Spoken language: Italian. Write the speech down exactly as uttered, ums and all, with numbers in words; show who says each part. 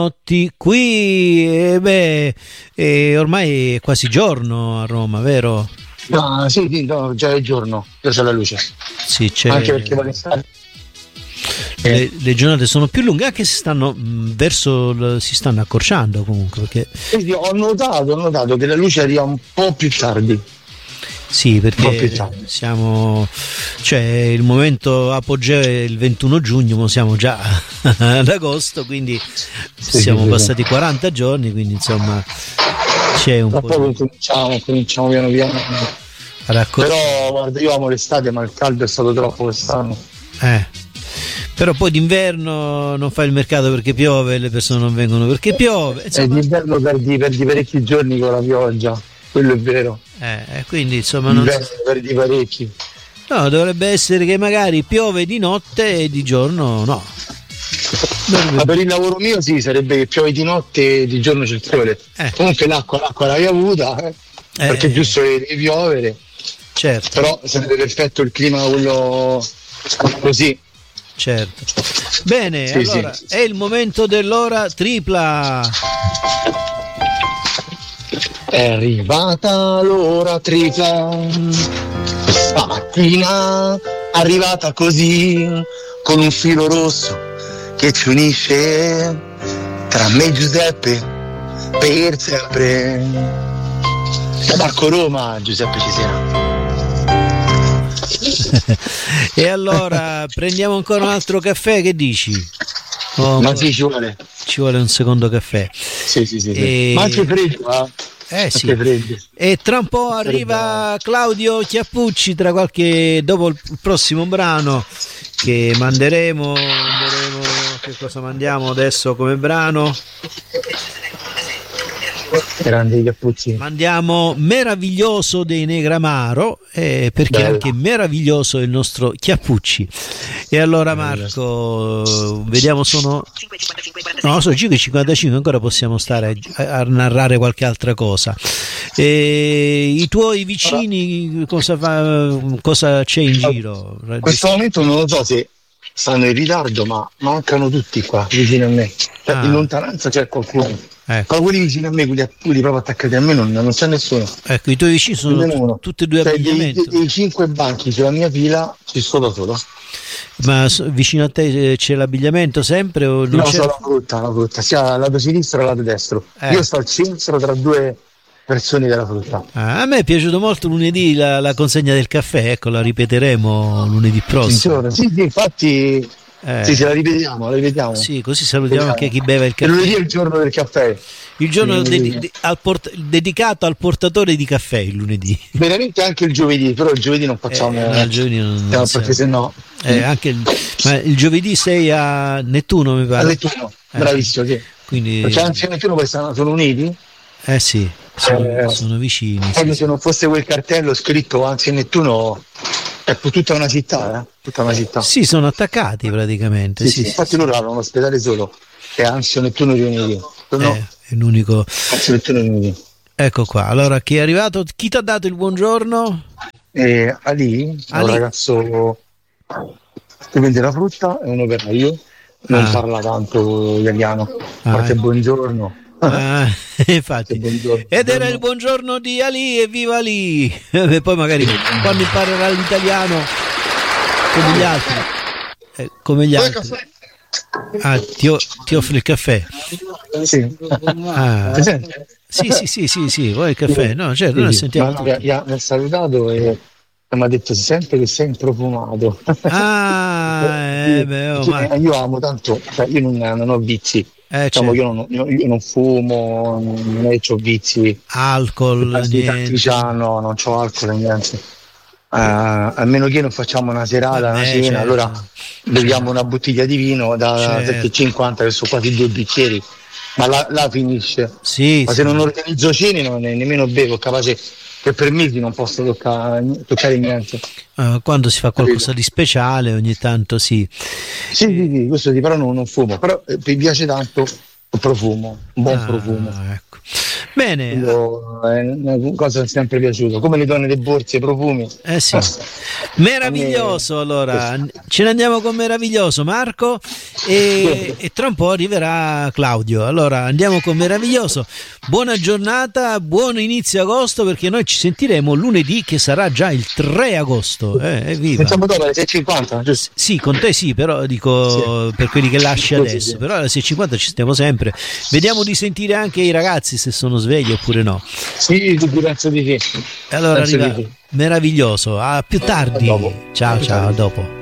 Speaker 1: notti qui, eh, beh, eh, ormai è quasi giorno a Roma, vero?
Speaker 2: No, sì, sì, no, già è giorno, già c'è la luce.
Speaker 1: Sì, c'è.
Speaker 2: Anche perché vuole stare.
Speaker 1: Le, le giornate sono più lunghe, anche se stanno mh, verso il, si stanno accorciando comunque, perché
Speaker 2: Quindi ho notato, ho notato che la luce arriva un po' più tardi.
Speaker 1: sì,
Speaker 2: Un po' più
Speaker 1: perché
Speaker 2: tardi.
Speaker 1: siamo, cioè il momento apogeo è il ventuno giugno, ma siamo già ad agosto, quindi
Speaker 2: Sì,
Speaker 1: siamo
Speaker 2: sì, sì,
Speaker 1: passati quaranta giorni, quindi insomma c'è un
Speaker 2: tra
Speaker 1: po'
Speaker 2: poco
Speaker 1: di
Speaker 2: cominciamo, cominciamo piano piano.
Speaker 1: raccolta.
Speaker 2: Però guarda, io amo l'estate, ma il caldo è stato troppo quest'anno.
Speaker 1: Eh. Però poi d'inverno non fai il mercato perché piove, le persone non vengono perché piove,
Speaker 2: E
Speaker 1: insomma,
Speaker 2: d'inverno perdi, perdi parecchi giorni con la pioggia, quello è vero.
Speaker 1: eh, quindi insomma non si...
Speaker 2: D'inverno perdi parecchi.
Speaker 1: No, dovrebbe essere che magari piove di notte e di giorno no.
Speaker 2: Ma per il lavoro mio sì, sarebbe che piove di notte e di giorno c'è il sole.
Speaker 1: Eh.
Speaker 2: Comunque l'acqua, l'acqua l'hai avuta, eh,
Speaker 1: Eh,
Speaker 2: perché è giusto che deve piovere,
Speaker 1: Certo,
Speaker 2: però sarebbe perfetto il clima quello così.
Speaker 1: certo. Bene,
Speaker 2: Sì,
Speaker 1: allora
Speaker 2: sì.
Speaker 1: è il momento dell'ora tripla.
Speaker 2: È arrivata l'ora tripla, stamattina arrivata così, con un filo rosso che ci unisce tra me e Giuseppe per sempre. Da Marco Roma, Giuseppe Cesena.
Speaker 1: E allora prendiamo ancora un altro caffè, che dici? Oh,
Speaker 2: Ma sì, ci vuole.
Speaker 1: ci vuole un secondo caffè.
Speaker 2: Sì, sì, sì, sì.
Speaker 1: E...
Speaker 2: Ma anche freddo, eh?
Speaker 1: Eh sì.
Speaker 2: Anche freddo.
Speaker 1: E tra un po' arriva Claudio Chiappucci, tra qualche dopo il prossimo brano che manderemo, manderemo che cosa mandiamo adesso come brano?
Speaker 2: Grandi Cappuccini.
Speaker 1: Mandiamo Meraviglioso dei Negramaro, eh, perché
Speaker 2: Bella.
Speaker 1: anche meraviglioso è il nostro Chiappucci. E allora Marco, vediamo, sono no, sono cinque e cinquantacinque, ancora possiamo stare a, a narrare qualche altra cosa. E i tuoi vicini cosa, fa, cosa c'è in giro?
Speaker 2: In questo momento non lo so se stanno in ritardo, ma mancano tutti qua vicino a me. Cioè,
Speaker 1: Ah.
Speaker 2: in lontananza c'è qualcuno.
Speaker 1: Ecco.
Speaker 2: Però quelli vicino a me, quelli, quelli proprio attaccati a me, non, non c'è nessuno.
Speaker 1: Ecco, i tuoi vicini sono
Speaker 2: Nemmeno uno.
Speaker 1: tu, tutti e due
Speaker 2: Cioè, dei,
Speaker 1: abbigliamento.
Speaker 2: dei, dei cinque banchi sulla mia fila ci sto da solo.
Speaker 1: Ma so- vicino a te c'è l'abbigliamento sempre o non
Speaker 2: No,
Speaker 1: c'è?
Speaker 2: so la frutta, la frutta, sia lato sinistro che lato destro.
Speaker 1: Eh.
Speaker 2: Io sto al centro tra due persone della frutta.
Speaker 1: Ah, a me è piaciuto molto lunedì la, la consegna del caffè, ecco, la ripeteremo lunedì prossimo.
Speaker 2: Sì, sì, infatti
Speaker 1: Eh,
Speaker 2: sì, ce la ripetiamo, la ripetiamo.
Speaker 1: sì, così salutiamo anche chi beve il
Speaker 2: E lunedì è
Speaker 1: caffè.
Speaker 2: il giorno del caffè.
Speaker 1: Il giorno
Speaker 2: Sì,
Speaker 1: dedi-
Speaker 2: sì.
Speaker 1: de- al port- dedicato al portatore di caffè il lunedì.
Speaker 2: Veramente anche il giovedì, però il giovedì non facciamo.
Speaker 1: Eh, no, il giovedì non- non
Speaker 2: no,
Speaker 1: siamo.
Speaker 2: perché se no.
Speaker 1: Eh, anche il, ma il giovedì sei a Nettuno, mi
Speaker 2: A
Speaker 1: pare.
Speaker 2: Nettuno,
Speaker 1: Eh,
Speaker 2: bravissimo, sì.
Speaker 1: Quindi,
Speaker 2: Perché anzi a Nettuno poi stanno- sono uniti.
Speaker 1: eh sì, sono,
Speaker 2: Eh,
Speaker 1: sono vicini. Sì,
Speaker 2: Proprio
Speaker 1: sì.
Speaker 2: se non fosse quel cartello scritto anzi a Nettuno, è tutta una città, eh? Tutta una città.
Speaker 1: Sì, sono attaccati praticamente.
Speaker 2: Sì,
Speaker 1: Sì,
Speaker 2: sì,
Speaker 1: sì,
Speaker 2: infatti
Speaker 1: sì.
Speaker 2: loro hanno un ospedale solo, che è Anzio Nettuno riuniti. No,
Speaker 1: Eh, è l'unico.
Speaker 2: Anzio Nettuno riuniti.
Speaker 1: Ecco qua. Allora, chi è arrivato? Chi ti ha dato il buongiorno?
Speaker 2: E Ali, è un
Speaker 1: Ali.
Speaker 2: ragazzo che vende la frutta, è un operaio, non
Speaker 1: Ah.
Speaker 2: parla tanto italiano.
Speaker 1: Ah,
Speaker 2: Qualche
Speaker 1: eh.
Speaker 2: buongiorno.
Speaker 1: Ah, infatti.
Speaker 2: buongiorno.
Speaker 1: Ed era il buongiorno di Ali, e viva Ali! E poi magari quando imparerà l'italiano come gli altri. Eh, come gli altri. Ah, ti, o- ti offre il caffè.
Speaker 2: Sì.
Speaker 1: Ah.
Speaker 2: Si sente?
Speaker 1: Sì, sì, sì, sì, sì, vuoi il caffè? No, certo,
Speaker 2: Sì,
Speaker 1: noi
Speaker 2: sì.
Speaker 1: sentiamo
Speaker 2: Ma no,
Speaker 1: tutto.
Speaker 2: mi ha, mi ha salutato e mi ha detto si sente che sei improfumato.
Speaker 1: Ah, eh, beh, oh,
Speaker 2: Perché
Speaker 1: ma...
Speaker 2: io amo tanto, cioè io non, non ho vizi,
Speaker 1: eh,
Speaker 2: diciamo,
Speaker 1: c'è
Speaker 2: io, non, io, io non fumo, non è che ho vizi,
Speaker 1: alcol,
Speaker 2: attività
Speaker 1: niente.
Speaker 2: artigiana, no, non c'ho alcol, niente. Eh, a meno che non facciamo una serata, una
Speaker 1: Vabbè,
Speaker 2: cena,
Speaker 1: certo.
Speaker 2: allora beviamo una bottiglia di vino da
Speaker 1: Certo.
Speaker 2: sette e cinquanta, che sono quasi due bicchieri, ma là, là finisce.
Speaker 1: Sì,
Speaker 2: Ma
Speaker 1: sì.
Speaker 2: se non organizzo cene non ne- nemmeno bevo, capace che per mesi non posso toccare, toccare niente.
Speaker 1: Eh, quando si fa qualcosa di speciale ogni tanto sì.
Speaker 2: Sì, sì, sì, questo sì, però non, non fumo, però eh, mi piace tanto profumo, un buon
Speaker 1: ah,
Speaker 2: profumo.
Speaker 1: Ecco. Bene,
Speaker 2: Io, è una cosa che mi è sempre piaciuta, come le donne dei borsi e i profumi.
Speaker 1: eh sì. Meraviglioso, allora ce ne andiamo con Meraviglioso, Marco, e, e tra un po' arriverà Claudio. Allora andiamo con Meraviglioso. Buona giornata, buon inizio agosto, perché noi ci sentiremo lunedì, che sarà già il tre agosto. Eh, evviva.
Speaker 2: Facciamo dopo alle sei e cinquanta, giusto?
Speaker 1: Sì, con te sì, però dico
Speaker 2: Sì.
Speaker 1: per quelli che lasci
Speaker 2: Così,
Speaker 1: adesso,
Speaker 2: sì.
Speaker 1: però alle sei e cinquanta ci stiamo sempre. Vediamo di sentire anche i ragazzi se sono svegli oppure no.
Speaker 2: Sì, ti penso di sì.
Speaker 1: E allora
Speaker 2: Penso
Speaker 1: arriva
Speaker 2: di sì.
Speaker 1: Meraviglioso, a più tardi.
Speaker 2: A dopo.
Speaker 1: Ciao
Speaker 2: A più
Speaker 1: ciao, a
Speaker 2: tardi.
Speaker 1: dopo.